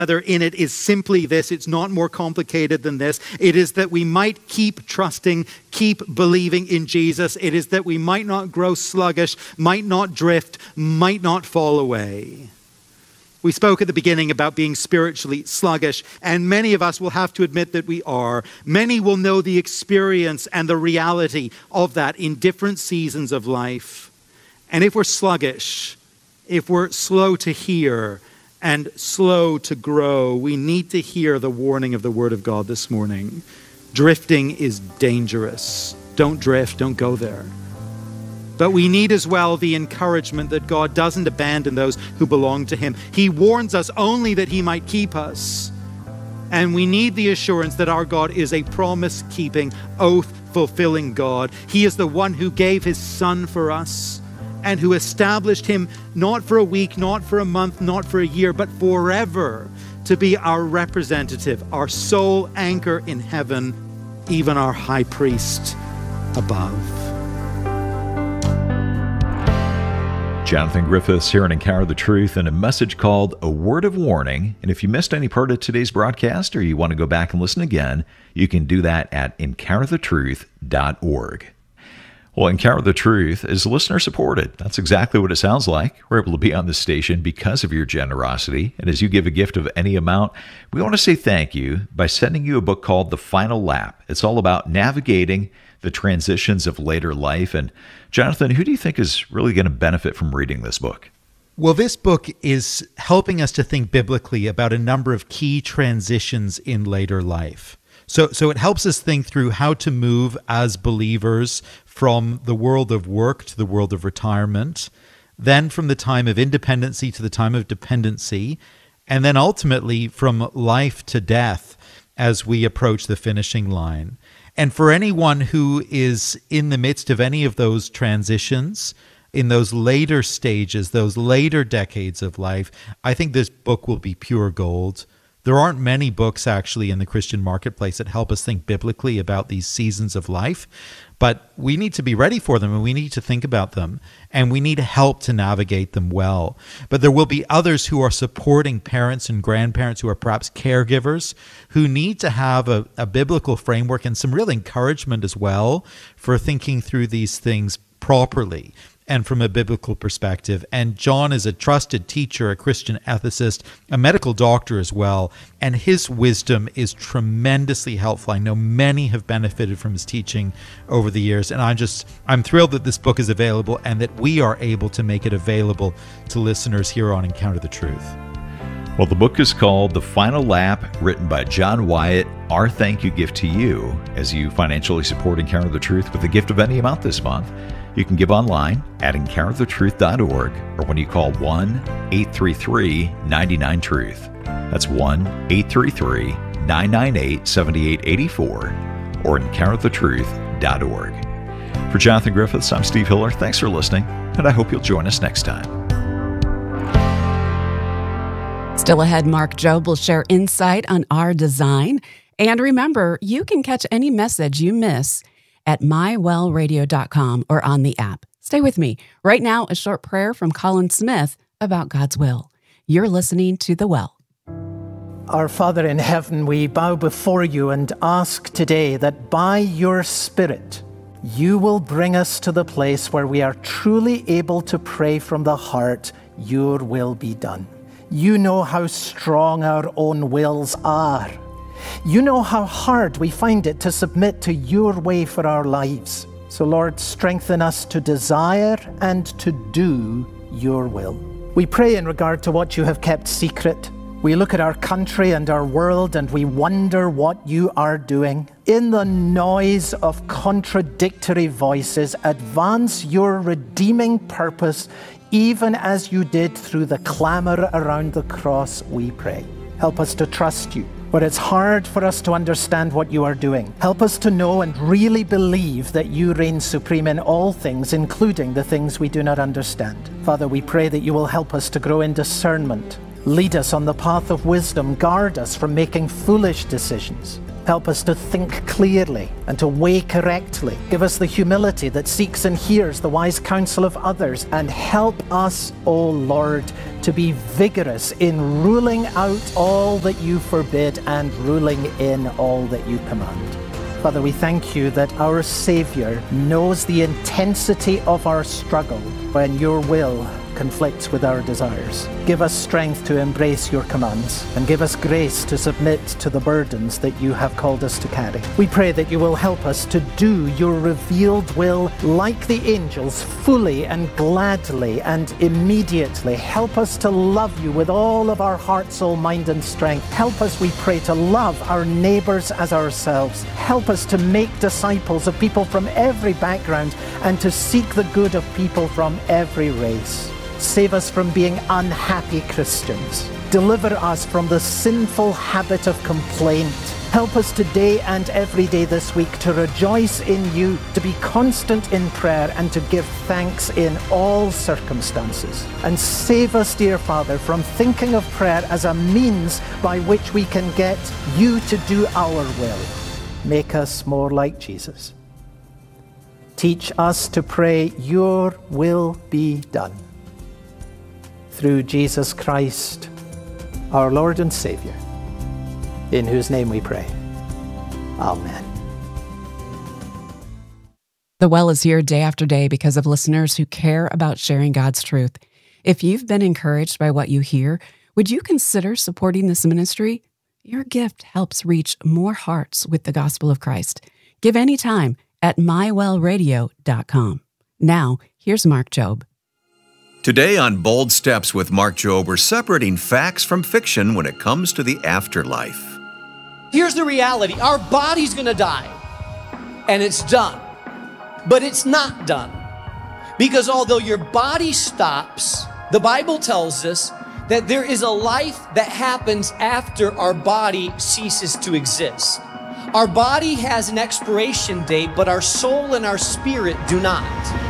in it is simply this. It's not more complicated than this. It is that we might keep trusting, keep believing in Jesus. It is that we might not grow sluggish, might not drift, might not fall away. We spoke at the beginning about being spiritually sluggish, and many of us will have to admit that we are. Many will know the experience and the reality of that in different seasons of life. And if we're sluggish, if we're slow to hear, and slow to grow, we need to hear the warning of the Word of God this morning. Drifting is dangerous. Don't drift, don't go there. But we need as well the encouragement that God doesn't abandon those who belong to Him. He warns us only that He might keep us. And we need the assurance that our God is a promise-keeping, oath-fulfilling God. He is the one who gave His Son for us, and who established Him not for a week, not for a month, not for a year, but forever to be our representative, our sole anchor in heaven, even our high priest above. Jonathan Griffiths here on Encounter the Truth, and a message called A Word of Warning. And if you missed any part of today's broadcast, or you want to go back and listen again, you can do that at encounterthetruth.org. Well, Encounter the Truth is listener-supported. That's exactly what it sounds like. We're able to be on this station because of your generosity. And as you give a gift of any amount, we want to say thank you by sending you a book called The Final Lap. It's all about navigating the transitions of later life. And Jonathan, who do you think is really going to benefit from reading this book? Well, this book is helping us to think biblically about a number of key transitions in later life. So it helps us think through how to move as believers from the world of work to the world of retirement, then from the time of independency to the time of dependency, and then ultimately from life to death as we approach the finishing line. And for anyone who is in the midst of any of those transitions, in those later stages, those later decades of life, I think this book will be pure gold. There aren't many books actually in the Christian marketplace that help us think biblically about these seasons of life, but we need to be ready for them, and we need to think about them, and we need help to navigate them well. But there will be others who are supporting parents and grandparents who are perhaps caregivers who need to have a biblical framework and some real encouragement as well for thinking through these things properly and from a biblical perspective. And John is a trusted teacher, a Christian ethicist, a medical doctor as well, and his wisdom is tremendously helpful. I know many have benefited from his teaching over the years, and I'm thrilled that this book is available and that we are able to make it available to listeners here on Encounter the Truth. Well, the book is called The Final Lap, written by John Wyatt. Our thank you gift to you as you financially support Encounter the Truth with a gift of any amount this month. You can give online at encounterthetruth.org or when you call 1-833-99-TRUTH. That's 1-833-998-7884 or encounterthetruth.org. For Jonathan Griffiths, I'm Steve Hiller. Thanks for listening, and I hope you'll join us next time. Still ahead, Mark Jobe will share insight on our design. And remember, you can catch any message you miss at mywellradio.com or on the app. Stay with me. Right now, a short prayer from Colin Smith about God's will. You're listening to The Well. Our Father in heaven, we bow before you and ask today that by your Spirit, you will bring us to the place where we are truly able to pray from the heart, your will be done. You know how strong our own wills are. You know how hard we find it to submit to your way for our lives. So Lord, strengthen us to desire and to do your will. We pray in regard to what you have kept secret. We look at our country and our world and we wonder what you are doing. In the noise of contradictory voices, advance your redeeming purpose, even as you did through the clamor around the cross, we pray. Help us to trust you where it's hard for us to understand what you are doing. Help us to know and really believe that you reign supreme in all things, including the things we do not understand. Father, we pray that you will help us to grow in discernment. Lead us on the path of wisdom. Guard us from making foolish decisions. Help us to think clearly and to weigh correctly. Give us the humility that seeks and hears the wise counsel of others. And help us, O Lord, to be vigorous in ruling out all that you forbid and ruling in all that you command. Father, we thank you that our Savior knows the intensity of our struggle when your will conflicts with our desires. Give us strength to embrace your commands and give us grace to submit to the burdens that you have called us to carry. We pray that you will help us to do your revealed will like the angels, fully and gladly and immediately. Help us to love you with all of our heart, soul, mind, and strength. Help us, we pray, to love our neighbors as ourselves. Help us to make disciples of people from every background and to seek the good of people from every race. Save us from being unhappy Christians. Deliver us from the sinful habit of complaint. Help us today and every day this week to rejoice in you, to be constant in prayer, and to give thanks in all circumstances. And save us, dear Father, from thinking of prayer as a means by which we can get you to do our will. Make us more like Jesus. Teach us to pray, your will be done. Through Jesus Christ, our Lord and Savior, in whose name we pray. Amen. The Well is here day after day because of listeners who care about sharing God's truth. If you've been encouraged by what you hear, would you consider supporting this ministry? Your gift helps reach more hearts with the gospel of Christ. Give anytime at mywellradio.com. Now, here's Mark Jobe. Today on Bold Steps with Mark Jobe, we're separating facts from fiction when it comes to the afterlife. Here's the reality. Our body's going to die, and it's done. But it's not done. Because although your body stops, the Bible tells us that there is a life that happens after our body ceases to exist. Our body has an expiration date, but our soul and our spirit do not.